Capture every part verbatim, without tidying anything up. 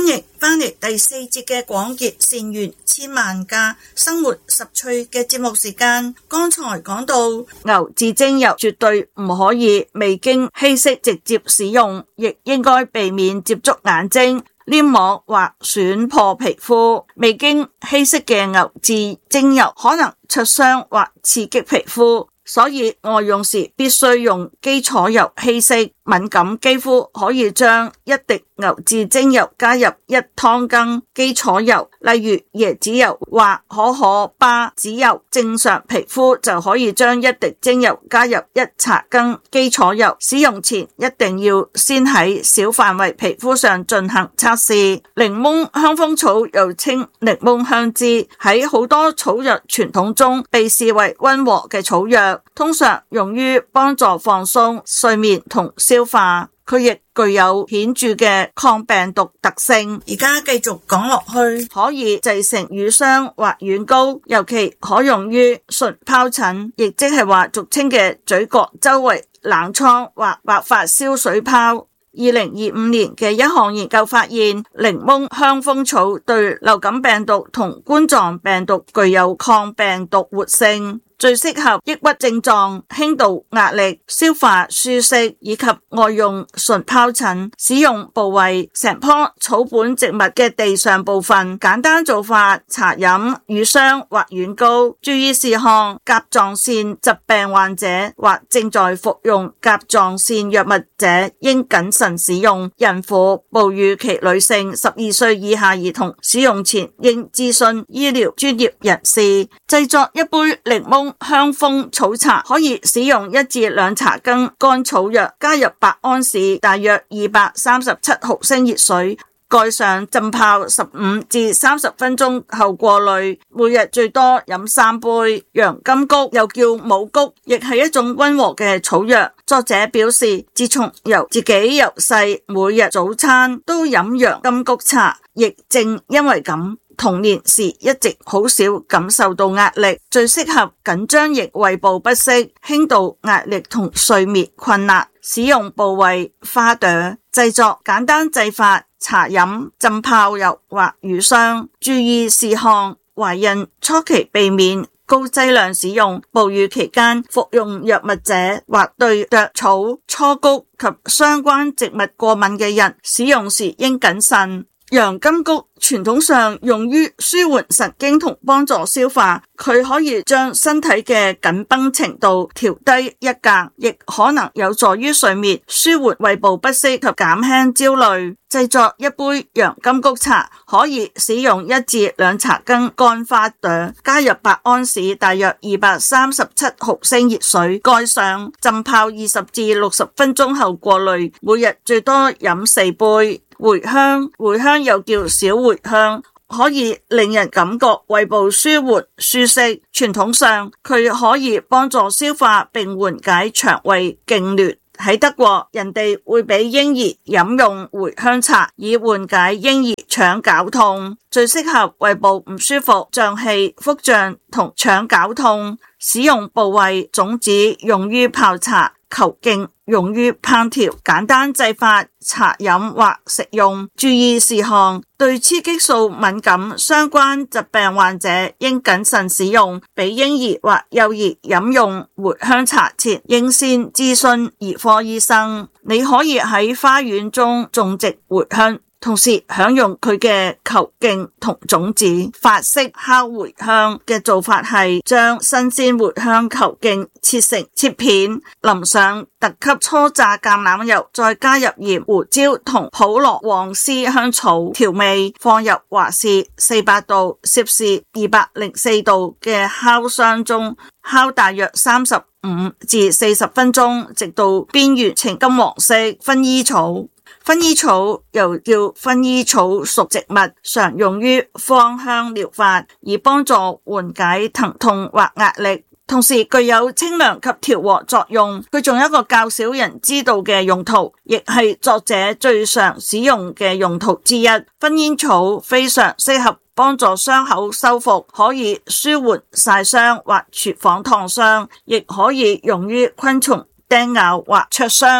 迎翻嚟第四節嘅廣結善緣千萬家生活十趣嘅節目時間。剛才講到牛至精油絕對唔可以未經稀釋直接使用，亦應該避免接觸眼睛、黏膜或損破皮膚。未經稀釋嘅牛至精油可能灼傷或刺激皮膚，所以外用時必須用基礎油稀釋。敏感肌膚可以將一滴牛至精油加入一湯羹基礎油，例如椰子油或可可巴籽油。正常皮膚就可以將一滴精油加入一茶羹基礎油。使用前一定要先喺小範圍皮膚上進行測試。檸檬香蜂草又稱檸檬香脂，喺好多草藥傳統中被視為溫和嘅草藥，通常用於幫助放鬆、睡眠同消化，佢亦具有顯著嘅抗病毒特性。而家繼續講落去，可以製成乳霜或軟膏，尤其可用於唇皰疹，亦即係話俗稱嘅嘴角周圍冷瘡或白發燒水泡。二零二五年嘅一項研究發現，檸檬香蜂草對流感病毒同冠狀病毒具有抗病毒活性，最適合抑鬱症狀、輕度壓力、消化舒適以及外用唇皰疹。使用部位：成棵草本植物嘅地上部分。簡單做法：搽飲乳霜或軟膏。注意事項：甲狀腺疾病患者或正在服用甲狀腺藥物者應謹慎使用。孕婦、哺乳期女性、十二歲以下兒童使用前應諮詢醫療專業人士。製作一杯檸檬香蜂草茶，可以使用一至兩茶羹乾草藥，加入百安士大約二百三十七毫升熱水，蓋上浸泡十五至三十分鐘後過濾，每日最多飲三杯。洋甘菊又叫母菊，亦係一種溫和嘅草藥。作者表示，自從由自己由細每日早餐都飲洋甘菊茶，亦正因為咁，童年時一直好少感受到壓力，最適合緊張型胃部不適、輕度壓力同睡眠困難。使用部位：花朵。製作：簡單製法，茶飲、浸泡油或乳霜。注意事項：懷孕初期避免高劑量使用，哺乳期間服用藥物者或對藥草、初菊及相關植物過敏嘅人，使用時應謹慎。洋甘菊傳統上用於舒緩神經同幫助消化，佢可以將身體嘅緊繃程度調低一格，亦可能有助於睡眠、舒緩胃部不適及減輕焦慮。製作一杯洋甘菊茶，可以使用一至兩茶羹乾花朵，加入百安士大約二百三十七毫升熱水，蓋上浸泡二十至六十分鐘後過濾，每日最多飲四杯。茴香，茴香又叫小茴香，可以令人感覺胃部舒緩舒適。傳統上，佢可以幫助消化並緩解腸胃痙攣。喺德國，人哋會俾嬰兒飲用茴香茶，以緩解嬰兒腸絞痛。最適合胃部唔舒服、脹氣、腹脹同腸絞痛。使用部位：種子用於泡茶，球莖用於烹調。簡單製法：茶飲或食用。注意事項：對雌激素敏感相關疾病患者應謹慎使用。俾嬰兒或幼兒飲用茴香茶前，應先諮詢兒科醫生。你可以喺花園中種植茴香，同時享用佢嘅球莖同種子。法式烤茴香嘅做法係將新鮮茴香球莖切成切片，淋上特級初榨橄欖油，再加入鹽、胡椒同普羅旺斯香草調味，放入華氏四百度攝氏二百零四度嘅烤箱中烤大約三十五至四十分鐘，直到邊緣呈金黃色。薰衣草。薰衣草又叫薰衣草屬植物，常用於芳香療法，以幫助緩解疼痛或壓力，同時具有清涼及調和作用。佢仲有一個較少人知道嘅用途，亦係作者最常使用嘅用途之一。薰衣草非常適合幫助傷口修復，可以舒緩曬傷或廚房燙傷，亦可以用於昆蟲叮咬或灼傷。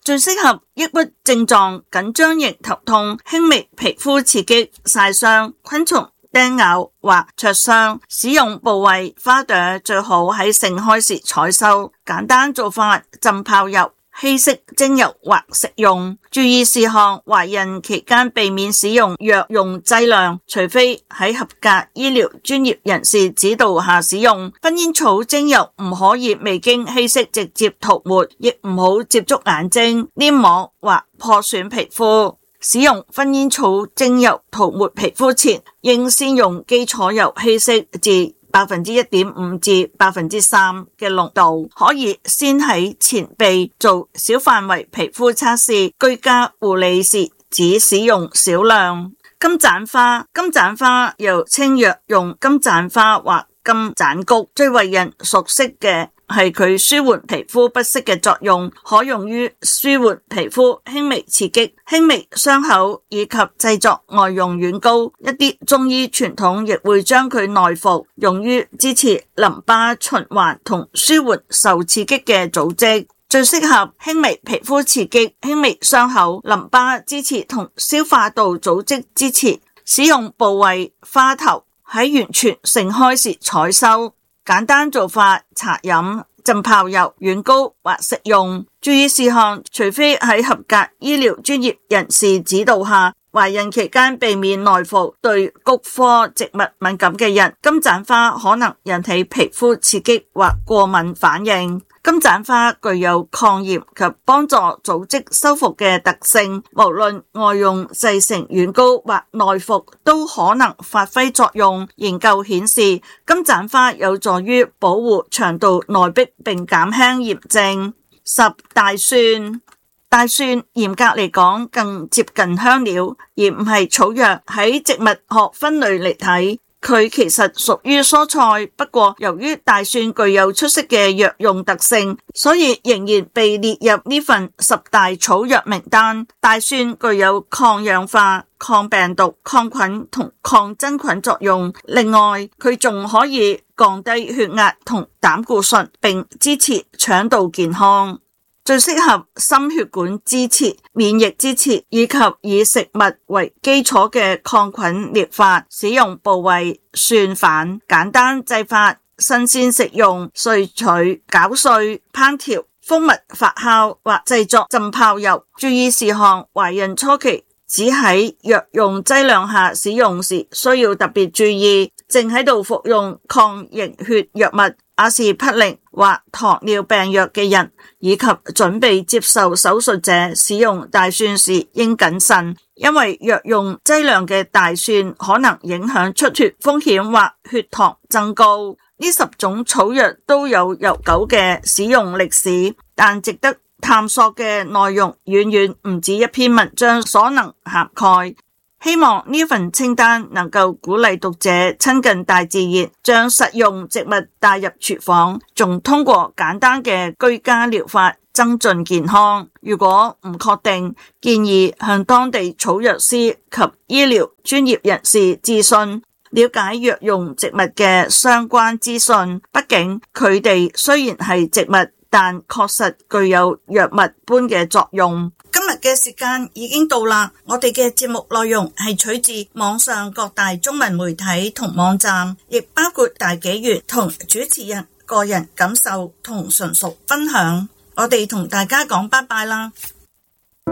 最適合抑鬱症狀、緊張型頭痛、輕微皮膚刺激、曬傷、昆蟲叮咬或灼傷。使用部位花朵最好喺盛開時採收。簡單做法：浸泡油、稀釋精油或食用。注意事項：懷孕期間避免使用藥用劑量，除非喺合格醫療專業人士指導下使用。薰煙草精油唔可以未經稀釋直接塗抹，亦唔好接觸眼睛、黏膜或破損皮膚。使用薰煙草精油塗抹皮膚前，應先用基礎油稀釋至百分之一點五至百分之三嘅濃度，可以先喺前臂做小範圍皮膚測試。居家護理時只使用少量。金盞花，金盞花又稱藥用金盞花或金盞菊，最為人熟悉嘅係佢舒緩皮膚不適嘅作用，可用於舒緩皮膚輕微刺激、輕微傷口以及製作外用軟膏。一啲中醫傳統亦會將佢內服，用於支持淋巴循環同舒緩受刺激嘅組織。最適合輕微皮膚刺激、輕微傷口、淋巴支持同消化道組織支持。使用部位花頭，喺完全盛開時採收。簡單做法：茶飲、浸泡油、軟膏或食用。注意事項：除非喺合格醫療專業人士指導下，懷孕期間避免內服。對菊科植物敏感嘅人，金盞花可能引起皮膚刺激或過敏反應。金盞花具有抗炎及幫助組織修復嘅特性，無論外用製成軟膏或內服都可能發揮作用。研究顯示，金盞花有助於保護腸道內壁並減輕炎症。十、大蒜。大蒜嚴格嚟講更接近香料，而唔係草藥。喺植物學分類嚟睇，佢其實屬於蔬菜，不過由於大蒜具有出色嘅藥用特性，所以仍然被列入呢份十大草藥名單。大蒜具有抗氧化、抗病毒、抗菌同抗真菌作用。另外，佢仲可以降低血壓同膽固醇，並支持腸道健康。最適合心血管支持、免疫支持以及以食物為基礎嘅抗菌療法。使用部位蒜瓣，簡單製法：新鮮食用，萃取、攪碎、烹調、蜂蜜發酵或製作浸泡油。注意事項：懷孕初期只喺藥用劑量下使用時需要特別注意。正喺度服用抗凝血藥物、阿士匹靈或糖尿病藥嘅人，以及準備接受手術者使用大蒜時應謹慎，因為藥用劑量嘅大蒜可能影響出血風險或血糖增高。呢十種草藥都有悠久嘅使用歷史，但值得探索嘅內容遠遠唔止一篇文章所能涵蓋。希望呢份清單能夠鼓勵讀者親近大自然，將實用植物帶入廚房，仲通過簡單嘅居家療法增進健康。如果唔確定，建議向當地草藥師及醫療專業人士諮詢，了解藥用植物嘅相關資訊。畢竟佢哋雖然係植物，但確實具有藥物般嘅作用。今日嘅時間已經到啦，我哋嘅節目內容係取自網上各大中文媒體同網站，亦包括大紀元同主持人個人感受同純屬分享。我哋同大家講拜拜啦。